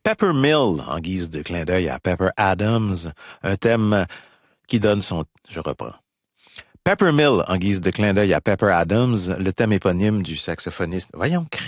Pepper Mill, en guise de clin d'œil à Pepper Adams, un thème qui donne son... Je reprends. Pepper Mill, en guise de clin d'œil à Pepper Adams, le thème éponyme du saxophoniste... Voyons,